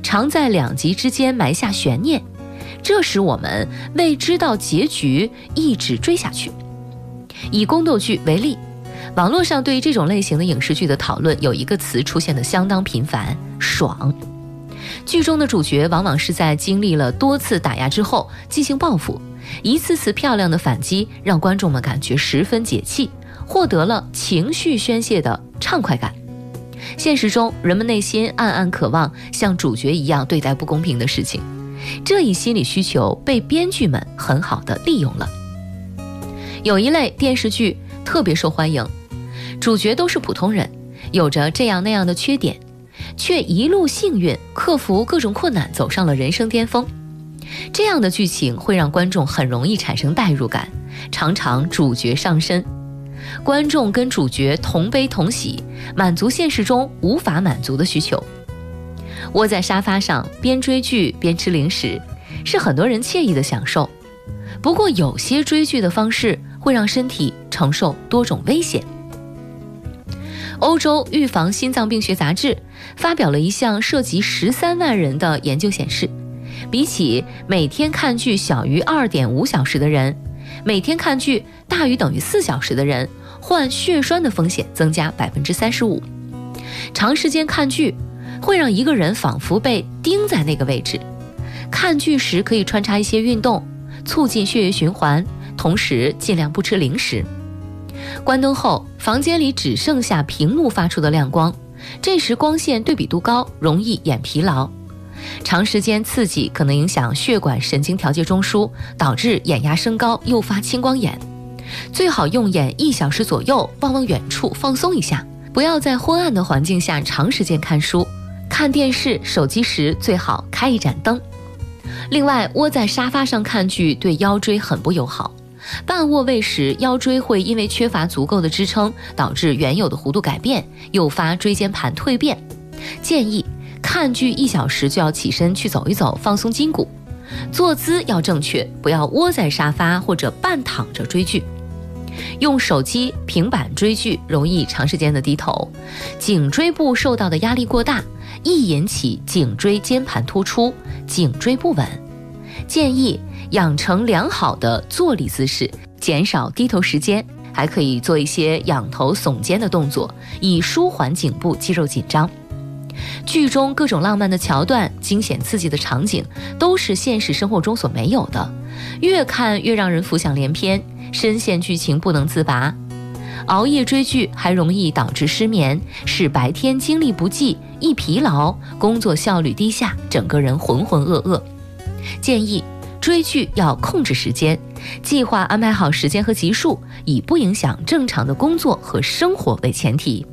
常在两集之间埋下悬念，这使我们为知道结局一直追下去。以宫斗剧为例，网络上对这种类型的影视剧的讨论有一个词出现的相当频繁，爽。剧中的主角往往是在经历了多次打压之后进行报复，一次次漂亮的反击让观众们感觉十分解气，获得了情绪宣泄的畅快感。现实中，人们内心暗暗渴望像主角一样对待不公平的事情，这一心理需求被编剧们很好地利用了。有一类电视剧特别受欢迎，主角都是普通人，有着这样那样的缺点，却一路幸运，克服各种困难，走上了人生巅峰。这样的剧情会让观众很容易产生代入感，常常主角上身，观众跟主角同悲同喜，满足现实中无法满足的需求。窝在沙发上边追剧边吃零食，是很多人惬意的享受。不过有些追剧的方式会让身体承受多种危险。欧洲预防心脏病学杂志发表了一项涉及13万人的研究显示，比起每天看剧小于 2.5 小时的人，每天看剧大于等于4小时的人，患血栓的风险增加 35%。 长时间看剧会让一个人仿佛被钉在那个位置。看剧时可以穿插一些运动，促进血液循环，同时尽量不吃零食。关灯后，房间里只剩下屏幕发出的亮光，这时光线对比度高，容易眼疲劳。长时间刺激可能影响血管神经调节中枢，导致眼压升高，诱发青光眼。最好用眼1小时左右，望望远处，放松一下，不要在昏暗的环境下长时间看书。看电视、手机时最好开一盏灯。另外，窝在沙发上看剧对腰椎很不友好。半卧位时，腰椎会因为缺乏足够的支撑，导致原有的弧度改变，诱发椎间盘蜕变。建议看剧1小时就要起身去走一走，放松筋骨。坐姿要正确，不要窝在沙发或者半躺着追剧。用手机、平板追剧容易长时间的低头，颈椎部受到的压力过大，易引起颈椎间盘突出，颈椎不稳。建议养成良好的坐立姿势，减少低头时间，还可以做一些仰头耸肩的动作，以舒缓颈部肌肉紧张。剧中各种浪漫的桥段、惊险刺激的场景都是现实生活中所没有的，越看越让人浮想联翩，深陷剧情不能自拔。熬夜追剧还容易导致失眠，使白天精力不济，易疲劳，工作效率低下，整个人浑浑噩噩。建议追剧要控制时间，计划安排好时间和集数，以不影响正常的工作和生活为前提。